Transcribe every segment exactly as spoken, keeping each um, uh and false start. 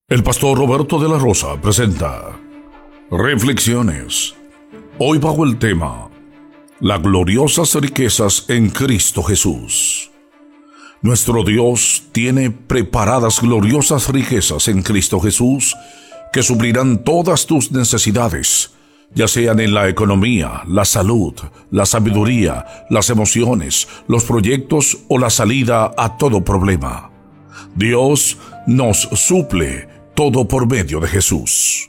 El pastor Roberto de la Rosa presenta Reflexiones. Hoy bajo el tema Las gloriosas riquezas en Cristo Jesús. Nuestro Dios tiene preparadas gloriosas riquezas en Cristo Jesús que suplirán todas tus necesidades, ya sean en la economía, la salud, la sabiduría, las emociones, los proyectos o la salida a todo problema. Dios nos suple todo por medio de Jesús.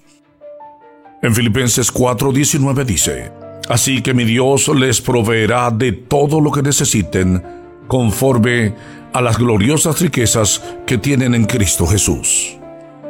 En Filipenses cuatro diecinueve dice: Así que mi Dios les proveerá de todo lo que necesiten, conforme a las gloriosas riquezas que tienen en Cristo Jesús.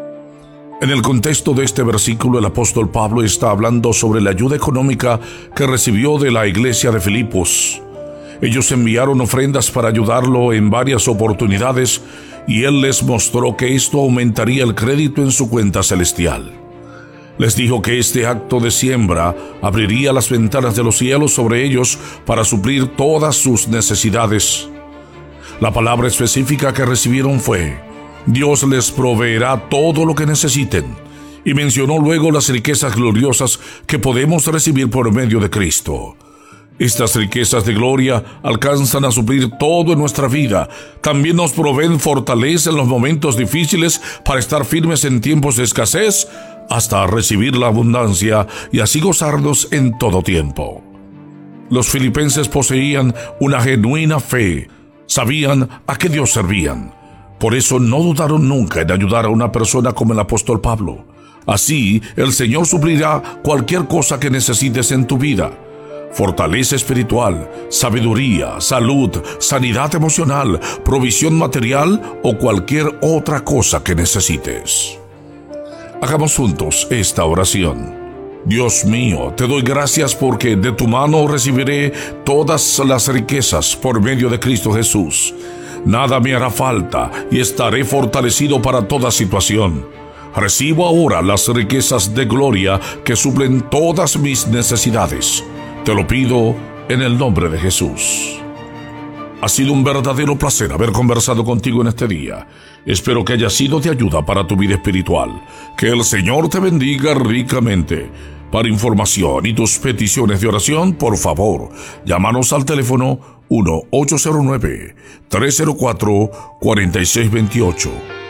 En el contexto de este versículo, el apóstol Pablo está hablando sobre la ayuda económica que recibió de la iglesia de Filipos. Ellos enviaron ofrendas para ayudarlo en varias oportunidades, y él les mostró que esto aumentaría el crédito en su cuenta celestial. Les dijo que este acto de siembra abriría las ventanas de los cielos sobre ellos para suplir todas sus necesidades. La palabra específica que recibieron fue: Dios les proveerá todo lo que necesiten, y mencionó luego las riquezas gloriosas que podemos recibir por medio de Cristo. Estas riquezas de gloria alcanzan a suplir todo en nuestra vida. También nos proveen fortaleza en los momentos difíciles para estar firmes en tiempos de escasez, hasta recibir la abundancia y así gozarnos en todo tiempo. Los filipenses poseían una genuina fe, sabían a qué Dios servían. Por eso no dudaron nunca en ayudar a una persona como el apóstol Pablo. Así, el Señor suplirá cualquier cosa que necesites en tu vida: fortaleza espiritual, sabiduría, salud, sanidad emocional, provisión material o cualquier otra cosa que necesites. Hagamos juntos esta oración. Dios mío, te doy gracias porque de tu mano recibiré todas las riquezas por medio de Cristo Jesús. Nada me hará falta y estaré fortalecido para toda situación. Recibo ahora las riquezas de gloria que suplen todas mis necesidades. Te lo pido en el nombre de Jesús. Ha sido un verdadero placer haber conversado contigo en este día. Espero que haya sido de ayuda para tu vida espiritual. Que el Señor te bendiga ricamente. Para información y tus peticiones de oración, por favor, llámanos al teléfono uno ocho cero nueve, tres cero cuatro, cuatro seis dos ocho.